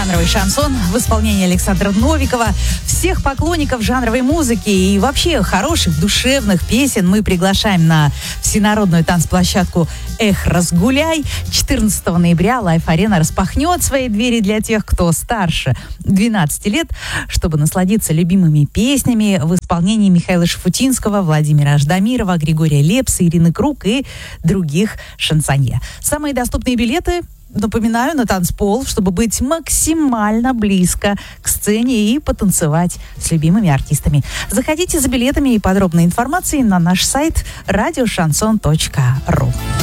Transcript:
жанровый шансон в исполнении Александра Новикова. Всех поклонников жанровой музыки и вообще хороших, душевных песен мы приглашаем на всенародную танцплощадку «Эх, разгуляй». 14 ноября Лайф-арена распахнет свои двери для тех, кто старше 12 лет, чтобы насладиться любимыми песнями в исполнении Михаила Шафутинского, Владимира Ждамирова, Григория Лепса, Ирины Круг и других шансонье. Самые доступные билеты, напоминаю, на танцпол, чтобы быть максимально близко к сцене и потанцевать с любимыми артистами. Заходите за билетами и подробной информацией на наш сайт radioshanson.ru.